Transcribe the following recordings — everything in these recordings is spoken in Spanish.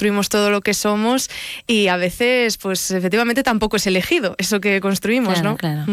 construimos todo lo que somos y a veces, pues efectivamente tampoco es elegido eso que construimos, claro, ¿no? Claro.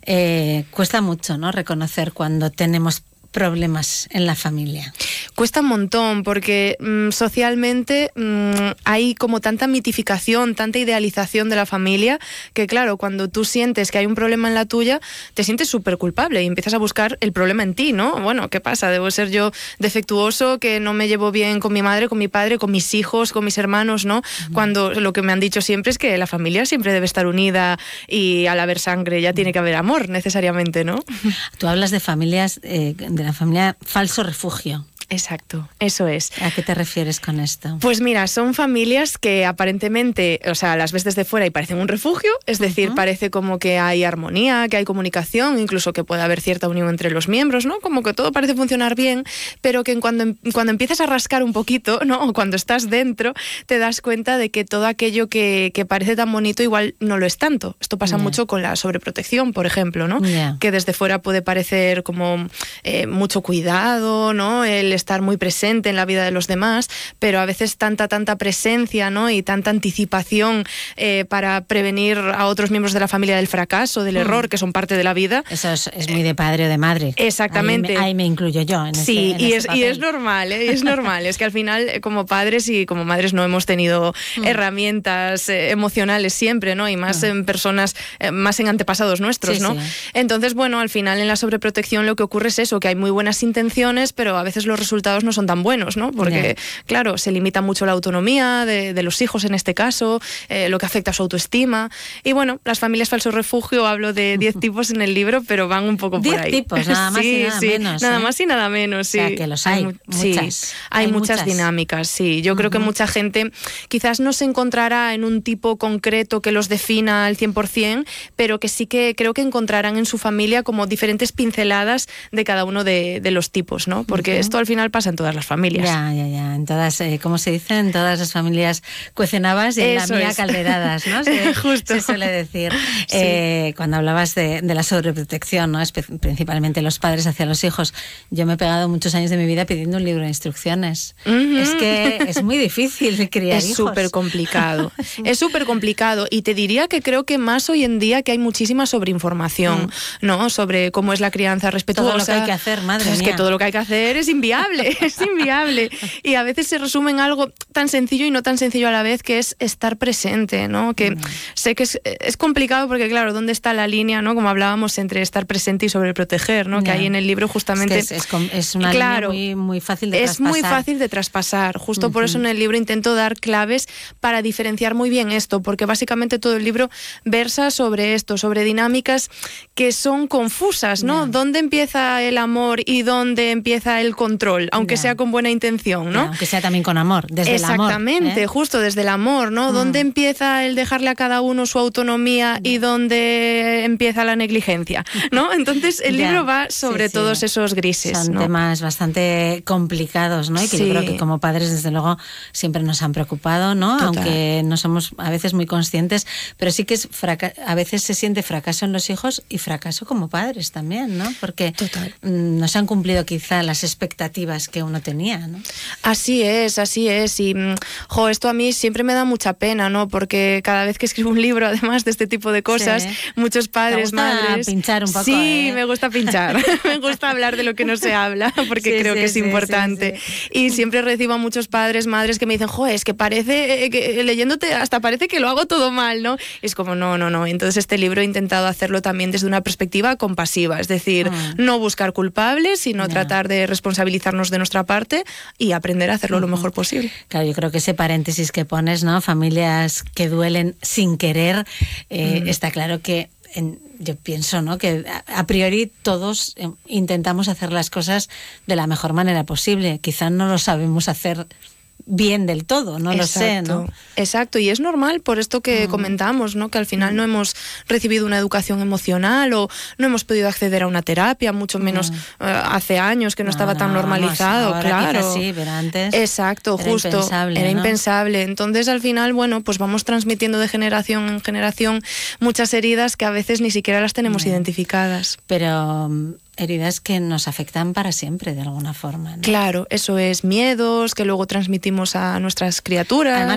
Cuesta mucho, ¿no?, reconocer cuando tenemos problemas en la familia. Cuesta un montón porque socialmente hay como tanta mitificación, tanta idealización de la familia que claro, cuando tú sientes que hay un problema en la tuya, te sientes súper culpable y empiezas a buscar el problema en ti, ¿no? Bueno, ¿qué pasa? ¿Debo ser yo defectuoso, que no me llevo bien con mi madre, con mi padre, con mis hijos, con mis hermanos, ¿no? Cuando lo que me han dicho siempre es que la familia siempre debe estar unida y al haber sangre ya tiene que haber amor necesariamente, ¿no? Tú hablas de familias, de la familia falso refugio. Exacto, eso es. ¿A qué te refieres con esto? Pues mira, son familias que aparentemente, o sea, las ves desde fuera y parecen un refugio, es decir, parece como que hay armonía, que hay comunicación, incluso que puede haber cierta unión entre los miembros, ¿no? Como que todo parece funcionar bien, pero que cuando empiezas a rascar un poquito, ¿no? O cuando estás dentro, te das cuenta de que todo aquello que parece tan bonito igual no lo es tanto. Esto pasa mucho con la sobreprotección, por ejemplo, ¿no? Que desde fuera puede parecer como mucho cuidado, ¿no? El estar muy presente en la vida de los demás, pero a veces tanta presencia, ¿no? Y tanta anticipación para prevenir a otros miembros de la familia del fracaso, del error, que son parte de la vida. Eso es muy de padre o de madre. Exactamente. Ahí me incluyo yo. Sí, y es normal, es normal. Es que al final, como padres y como madres, no hemos tenido herramientas emocionales siempre, ¿no? Y más en personas, más en antepasados nuestros, ¿no? Sí. Entonces, bueno, al final en la sobreprotección lo que ocurre es eso, que hay muy buenas intenciones, pero a veces los resultados no son tan buenos, ¿no? Porque, claro, se limita mucho la autonomía de los hijos en este caso, lo que afecta a su autoestima. Y bueno, las familias falso refugio, hablo de 10 tipos en el libro, pero van un poco por ahí. 10 tipos, nada más y nada menos. Nada más y nada menos, sí. O sea, que los hay, muchas. Sí, hay muchas dinámicas, sí. Yo creo que mucha gente quizás no se encontrará en un tipo concreto que los defina al 100%, pero que sí que creo que encontrarán en su familia como diferentes pinceladas de cada uno de los tipos, ¿no? Porque esto al final pasa en todas las familias. Ya. En todas, ¿cómo se dice? En todas las familias cuecen habas y en la mía calderadas, ¿no? Justo. Se suele decir. Cuando hablabas de la sobreprotección, ¿no? Principalmente los padres hacia los hijos. Yo me he pegado muchos años de mi vida pidiendo un libro de instrucciones. Es que es muy difícil criar hijos. Es súper complicado. Es súper complicado. Y te diría que creo que más hoy en día que hay muchísima sobreinformación, ¿no? Sobre cómo es la crianza respetuosa. Todo lo que hay que hacer, madre mía. Es que todo lo que hay que hacer es inviable, es inviable. Y a veces se resume en algo tan sencillo y no tan sencillo a la vez, que es estar presente, ¿no? Que sé que es complicado porque, claro, ¿dónde está la línea, ¿no? Como hablábamos, entre estar presente y sobreproteger, ¿no? Que hay en el libro justamente... Es una línea muy fácil de traspasar. Es muy fácil de traspasar. Justo por eso en el libro intento dar claves para diferenciar muy bien esto, porque básicamente todo el libro versa sobre esto, sobre dinámicas que son confusas, ¿no? ¿Dónde empieza el amor y dónde empieza el control? Aunque sea con buena intención, ¿no? Aunque sea también con amor, desde el amor. Exactamente, justo desde el amor, ¿no? ¿Dónde empieza el dejarle a cada uno su autonomía y dónde empieza la negligencia, ¿no? Entonces el libro va sobre todos esos grises. Son temas bastante complicados, ¿no? Y que yo creo que como padres, desde luego, siempre nos han preocupado, ¿no? Total. Aunque no somos a veces muy conscientes, pero sí que a veces se siente fracaso en los hijos y fracaso como padres también, ¿no? Porque no se han cumplido quizá las expectativas que uno tenía, ¿no? Así es. Y, esto a mí siempre me da mucha pena, ¿no? Porque cada vez que escribo un libro, además de este tipo de cosas, muchos padres, madres... Me gusta pinchar un poco. Sí, me gusta pinchar. Me gusta hablar de lo que no se habla, porque creo que es importante. Y siempre recibo a muchos padres, madres que me dicen, es que parece, que leyéndote hasta parece que lo hago todo mal, ¿no? Y es como, no. Entonces este libro he intentado hacerlo también desde una perspectiva compasiva, es decir, no buscar culpables, sino tratar de responsabilizarnos de nuestra parte y aprender a hacerlo lo mejor posible. Claro, yo creo que ese paréntesis que pones, ¿no? Familias que duelen sin querer, está claro que yo pienso, ¿no?, que a priori todos intentamos hacer las cosas de la mejor manera posible. Quizás no lo sabemos hacer bien del todo, no lo sé, ¿no? Exacto, y es normal por esto que comentamos, ¿no? Que al final no hemos recibido una educación emocional o no hemos podido acceder a una terapia, mucho menos hace años que no estaba tan normalizado, claro. Sí, pero antes exacto, justo, era impensable. Entonces al final, pues vamos transmitiendo de generación en generación muchas heridas que a veces ni siquiera las tenemos identificadas. Pero heridas que nos afectan para siempre, de alguna forma, ¿no? Claro, eso es, miedos que luego transmitimos a nuestras criaturas. Además,